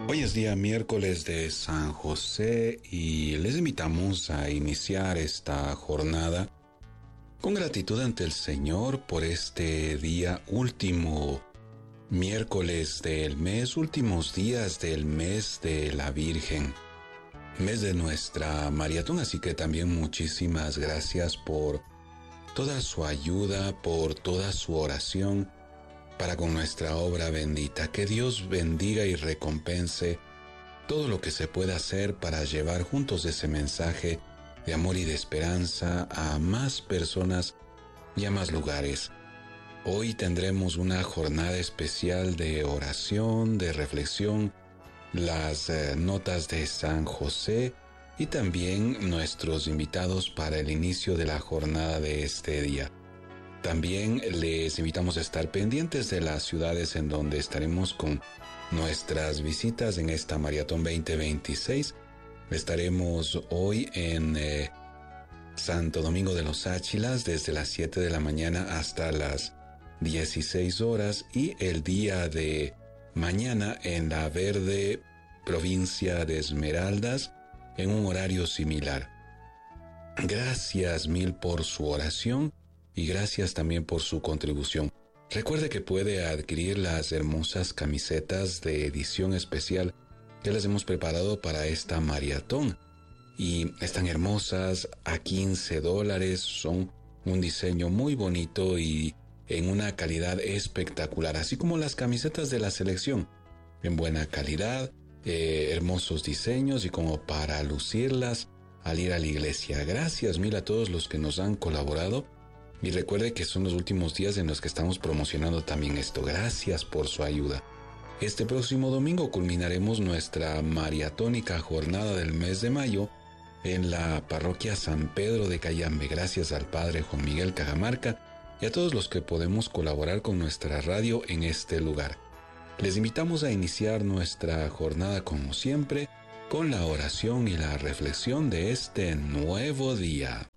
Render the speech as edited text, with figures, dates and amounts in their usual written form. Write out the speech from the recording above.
Hoy es día miércoles de San José y les invitamos a iniciar esta jornada con gratitud ante el Señor por este día último, miércoles del mes, últimos días del mes de la Virgen, mes de nuestra maratón, así que también muchísimas gracias por toda su ayuda, por toda su oración para con nuestra obra bendita. Que Dios bendiga y recompense todo lo que se pueda hacer para llevar juntos ese mensaje de amor y de esperanza a más personas y a más lugares. Hoy tendremos una jornada especial de oración, de reflexión, las notas de San José y también nuestros invitados para el inicio de la jornada de este día. También les invitamos a estar pendientes de las ciudades en donde estaremos con nuestras visitas en esta Maratón 2026. Estaremos hoy en Santo Domingo de los Áchilas desde las 7 de la mañana hasta las 16 horas y el día de mañana en La Verde, provincia de Esmeraldas, en un horario similar. Gracias mil por su oración y gracias también por su contribución. Recuerde que puede adquirir las hermosas camisetas de edición especial que les hemos preparado para esta maratón. Y están hermosas, a $15, son un diseño muy bonito y en una calidad espectacular, así como las camisetas de la selección, en buena calidad, hermosos diseños y como para lucirlas al ir a la iglesia. Gracias mil a todos los que nos han colaborado. Y recuerde que son los últimos días en los que estamos promocionando también esto. Gracias por su ayuda. Este próximo domingo culminaremos nuestra maratónica jornada del mes de mayo en la parroquia San Pedro de Cayambe. Gracias al Padre Juan Miguel Cajamarca y a todos los que podemos colaborar con nuestra radio en este lugar. Les invitamos a iniciar nuestra jornada como siempre con la oración y la reflexión de este nuevo día.